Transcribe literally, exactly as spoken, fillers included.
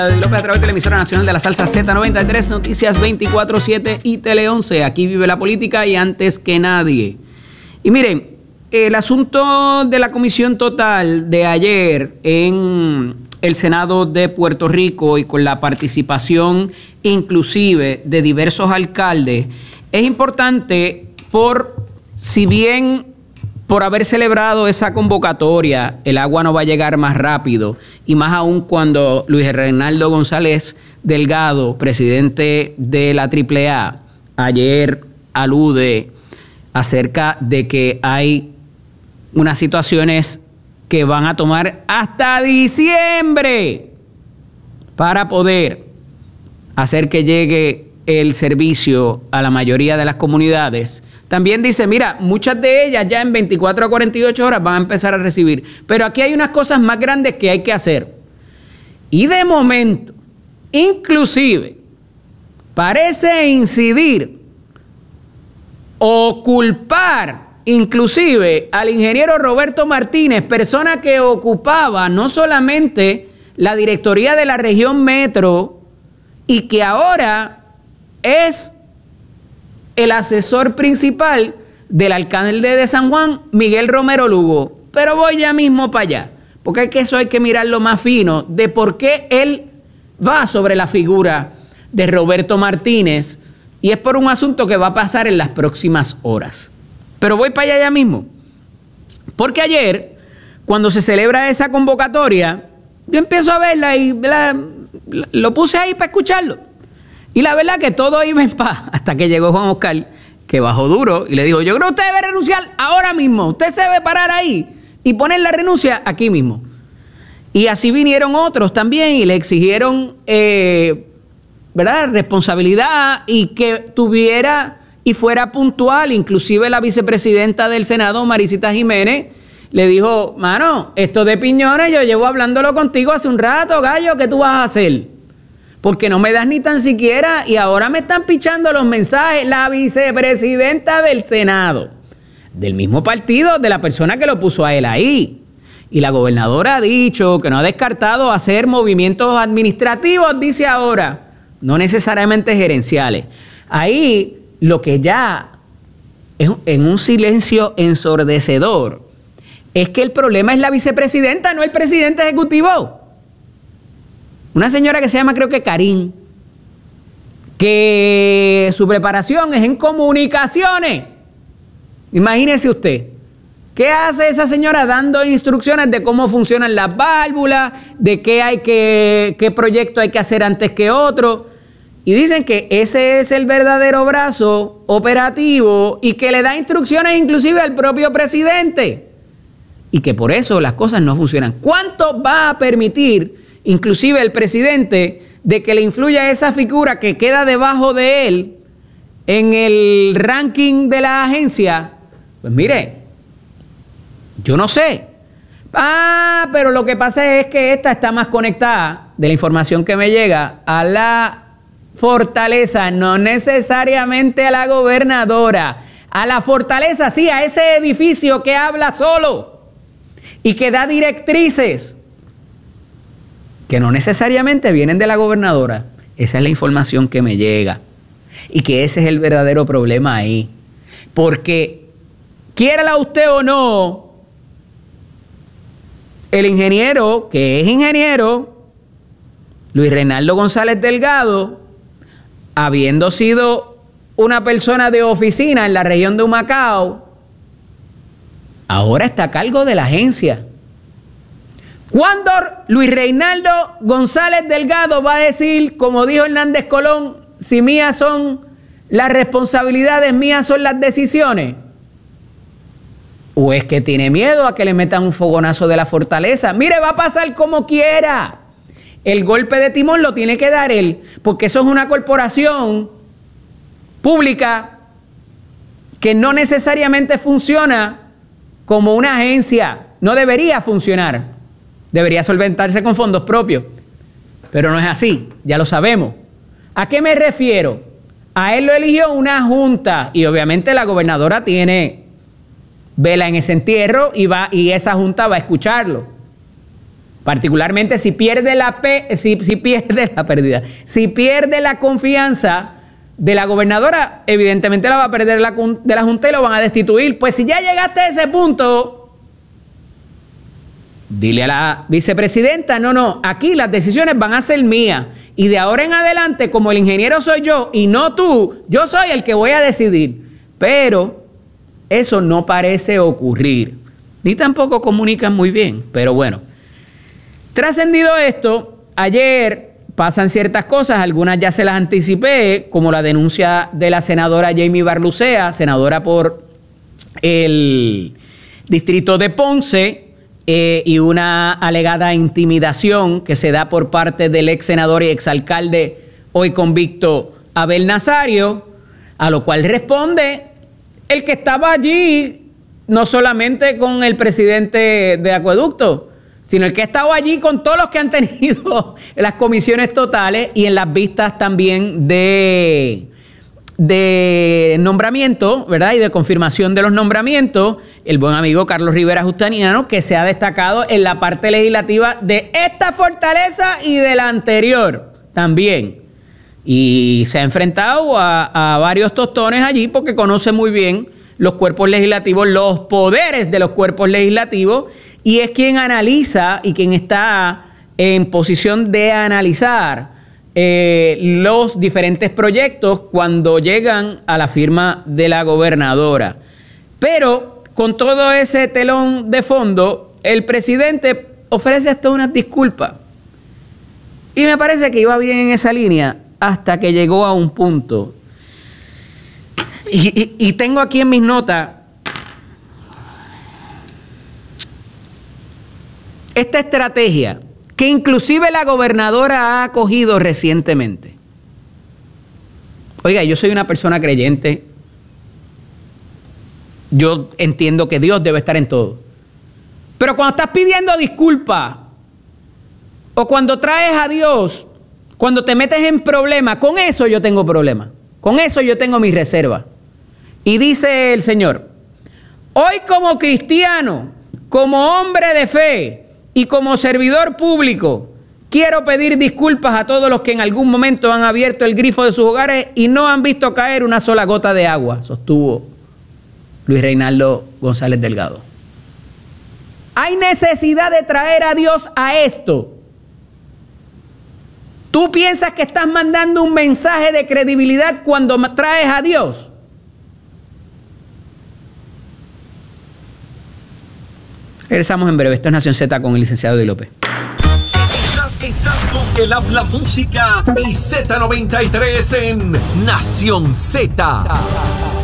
López a través de la emisora nacional de la salsa Z noventa y tres, Noticias veinticuatro siete y Tele once. Aquí vive la política y antes que nadie. Y miren, el asunto de la comisión total de ayer en el Senado de Puerto Rico y con la participación inclusive de diversos alcaldes es importante por, si bien por haber celebrado esa convocatoria, el agua no va a llegar más rápido, y más aún cuando Luis Reinaldo González Delgado, presidente de la triple A, ayer alude acerca de que hay unas situaciones que van a tomar hasta diciembre para poder hacer que llegue el servicio a la mayoría de las comunidades. También dice, mira, muchas de ellas ya en veinticuatro a cuarenta y ocho horas van a empezar a recibir. Pero aquí hay unas cosas más grandes que hay que hacer. Y de momento, inclusive, parece incidir o culpar inclusive al ingeniero Roberto Martínez, persona que ocupaba no solamente la directoría de la región metro y que ahora es el asesor principal del alcalde de San Juan, Miguel Romero Lugo. Pero voy ya mismo para allá, porque es que eso hay que mirarlo más fino, de por qué él va sobre la figura de Roberto Martínez, y es por un asunto que va a pasar en las próximas horas. Pero voy para allá ya mismo, porque ayer, cuando se celebra esa convocatoria, yo empiezo a verla y la, lo puse ahí para escucharlo. Y la verdad que todo iba en paz hasta que llegó Juan Oscar, que bajó duro y le dijo, yo creo que usted debe renunciar ahora mismo. Usted se debe parar ahí y poner la renuncia aquí mismo. Y así vinieron otros también y le exigieron eh, ¿verdad? responsabilidad y que tuviera y fuera puntual. Inclusive la vicepresidenta del Senado, Maricita Jiménez, le dijo, mano, esto de piñones yo llevo hablándolo contigo hace un rato, gallo, ¿qué tú vas a hacer? Porque no me das ni tan siquiera, y ahora me están pichando los mensajes, la vicepresidenta del Senado, del mismo partido de la persona que lo puso a él ahí. Y la gobernadora ha dicho que no ha descartado hacer movimientos administrativos, dice ahora, no necesariamente gerenciales. Ahí lo que ya es en un silencio ensordecedor es que el problema es la vicepresidenta, no el presidente ejecutivo. Una señora que se llama, creo que Karin, que su preparación es en comunicaciones. Imagínese usted, ¿qué hace esa señora dando instrucciones de cómo funcionan las válvulas, de qué hay que, qué proyecto hay que hacer antes que otro? Y dicen que ese es el verdadero brazo operativo y que le da instrucciones inclusive al propio presidente. Y que por eso las cosas no funcionan. ¿Cuánto va a permitir inclusive el presidente de que le influya esa figura que queda debajo de él en el ranking de la agencia? Pues mire, yo no sé. Ah, pero lo que pasa es que esta está más conectada, de la información que me llega, a la fortaleza, no necesariamente a la gobernadora. A la fortaleza, sí, a ese edificio que habla solo y que da directrices, que no necesariamente vienen de la gobernadora. Esa es la información que me llega. Y que ese es el verdadero problema ahí. Porque, quiérala usted o no, el ingeniero, que es ingeniero, Luis Reinaldo González Delgado, habiendo sido una persona de oficina en la región de Humacao, ahora está a cargo de la agencia. ¿Cuándo Luis Reinaldo González Delgado va a decir, como dijo Hernández Colón, si mías son las responsabilidades, mías son las decisiones? ¿O es que tiene miedo a que le metan un fogonazo de la fortaleza? Mire, va a pasar como quiera. El golpe de timón lo tiene que dar él, porque eso es una corporación pública que no necesariamente funciona como una agencia. No debería funcionar. Debería solventarse con fondos propios. Pero no es así, ya lo sabemos. ¿A qué me refiero? A él lo eligió una junta y obviamente la gobernadora tiene vela en ese entierro y, va, y esa junta va a escucharlo. Particularmente si pierde la, pe si, si pierde la pérdida, si pierde la confianza de la gobernadora, evidentemente la va a perder la, de la Junta y lo van a destituir. Pues si ya llegaste a ese punto, dile a la vicepresidenta, no, no, aquí las decisiones van a ser mías. Y de ahora en adelante, como el ingeniero soy yo y no tú, yo soy el que voy a decidir. Pero eso no parece ocurrir. Ni tampoco comunican muy bien, pero bueno. Trascendido esto, ayer pasan ciertas cosas, algunas ya se las anticipé, como la denuncia de la senadora Jamie Barlucea, senadora por el distrito de Ponce, eh, y una alegada intimidación que se da por parte del ex senador y exalcalde, hoy convicto, Abel Nazario, a lo cual responde el que estaba allí, no solamente con el presidente de Acueducto, sino el que ha estado allí con todos los que han tenido las comisiones totales y en las vistas también de, de nombramiento, ¿verdad? Y de confirmación de los nombramientos, el buen amigo Carlos Rivera Justiniano, que se ha destacado en la parte legislativa de esta fortaleza y de la anterior también. Y se ha enfrentado a, a varios tostones allí porque conoce muy bien los cuerpos legislativos, los poderes de los cuerpos legislativos, y es quien analiza y quien está en posición de analizar eh, los diferentes proyectos cuando llegan a la firma de la gobernadora. Pero con todo ese telón de fondo, el presidente ofrece hasta unas disculpas. Y me parece que iba bien en esa línea hasta que llegó a un punto. Y, y, y tengo aquí en mis notas esta estrategia que inclusive la gobernadora ha acogido recientemente. Oiga, yo soy una persona creyente. Yo entiendo que Dios debe estar en todo. Pero cuando estás pidiendo disculpas o cuando traes a Dios, cuando te metes en problemas, con eso yo tengo problemas. Con eso yo tengo mis reservas. Y dice el Señor, hoy como cristiano, como hombre de fe y como servidor público, quiero pedir disculpas a todos los que en algún momento han abierto el grifo de sus hogares y no han visto caer una sola gota de agua, sostuvo Luis Reinaldo González Delgado. Hay necesidad de traer a Dios a esto. ¿Tú piensas que estás mandando un mensaje de credibilidad cuando traes a Dios? Regresamos en breve. Esto es Nación Z con el licenciado Eddie López. Estás, estás con el Habla Música y Z noventa y tres en Nación Z.